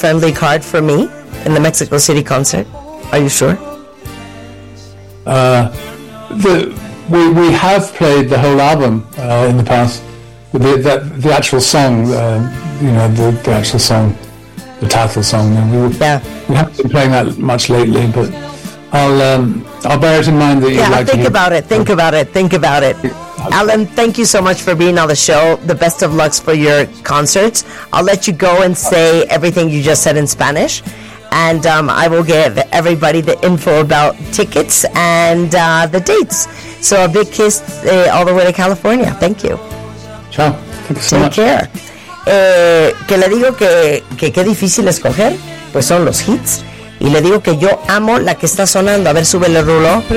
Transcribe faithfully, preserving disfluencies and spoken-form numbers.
friendly card for me in the Mexico City concert? Are you sure? Uh, the, we we have played the whole album uh, in the past. The that the actual song, uh, you know, the, the actual song, the title song. We, yeah. We haven't been playing that much lately, but I'll um, I'll bear it in mind that you yeah, like think to hear. about it. Think about it. Think about it. Alan, thank you so much for being on the show. The best of lucks for your concerts. I'll let you go and say everything you just said in Spanish. And um, I will give everybody the info about tickets and uh, the dates. So a big kiss uh, all the way to California. Thank you. Ciao. Thank you so Take much. care. Eh, que le digo que que qué difícil escoger, pues son los hits. Y le digo que yo amo la que está sonando. A ver, súbele, Rulo.